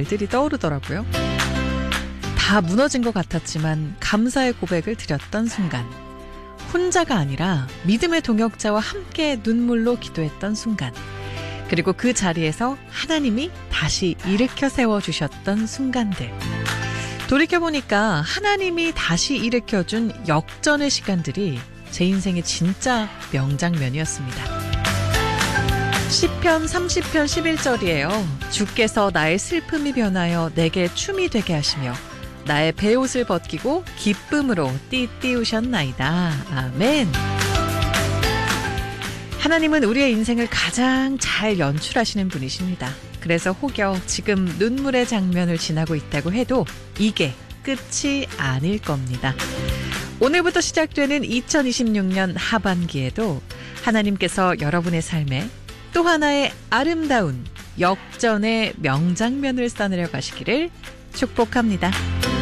말들이 떠오르더라고요. 다 무너진 것 같았지만 감사의 고백을 드렸던 순간, 혼자가 아니라 믿음의 동역자와 함께 눈물로 기도했던 순간, 그리고 그 자리에서 하나님이 다시 일으켜 세워주셨던 순간들. 돌이켜보니까 하나님이 다시 일으켜준 역전의 시간들이 제 인생의 진짜 명장면이었습니다. 시편 30편 11절이에요. 주께서 나의 슬픔이 변하여 내게 춤이 되게 하시며 나의 베옷을 벗기고 기쁨으로 띠띠우셨나이다. 아멘. 하나님은 우리의 인생을 가장 잘 연출하시는 분이십니다. 그래서 혹여 지금 눈물의 장면을 지나고 있다고 해도 이게 끝이 아닐 겁니다. 오늘부터 시작되는 2026년 하반기에도 하나님께서 여러분의 삶에 또 하나의 아름다운 역전의 명장면을 써내려 가시기를 축복합니다.